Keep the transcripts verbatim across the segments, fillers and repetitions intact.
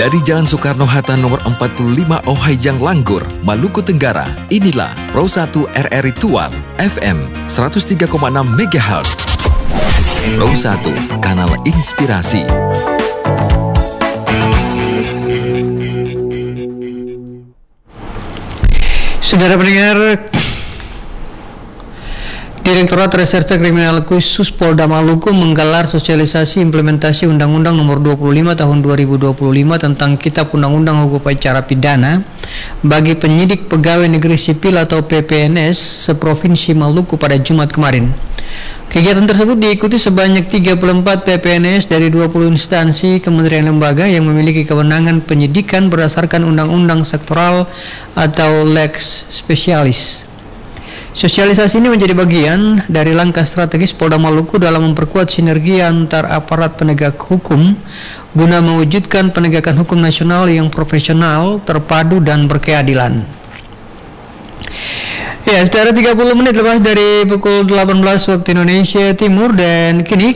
Dari Jalan Soekarno-Hatta nomor empat puluh lima Ohayjang Langgur, Maluku Tenggara, inilah Pro satu R R I Tual, F M seratus tiga koma enam megahertz. Pro satu, kanal inspirasi. Saudara pendengar, Direktorat Reserse Kriminal Khusus Polda Maluku menggelar sosialisasi implementasi Undang-Undang Nomor dua puluh lima Tahun dua ribu dua puluh lima tentang Kitab Undang-Undang Hukum Acara Pidana bagi penyidik pegawai negeri sipil atau P P N S seprovinsi Maluku pada Jumat kemarin. Kegiatan tersebut diikuti sebanyak tiga puluh empat P P N S dari dua puluh instansi, kementerian lembaga yang memiliki kewenangan penyidikan berdasarkan undang-undang sektoral atau lex specialis. Sosialisasi ini menjadi bagian dari langkah strategis Polda Maluku dalam memperkuat sinergi antar aparat penegak hukum guna mewujudkan penegakan hukum nasional yang profesional, terpadu, dan berkeadilan. Ya, sekitar tiga puluh menit lepas dari pukul delapan belas waktu Indonesia Timur, dan kini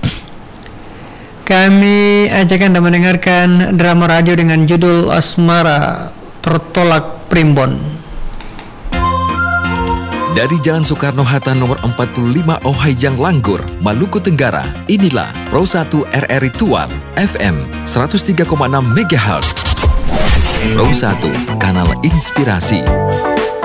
kami ajak Anda mendengarkan drama radio dengan judul Asmara Tertolak Primbon. Dari Jalan Soekarno-Hatta nomor empat puluh lima Ohayjang Langgur, Maluku Tenggara, inilah Pro satu R R I Tual, F M seratus tiga koma enam megahertz. Pro satu, kanal inspirasi.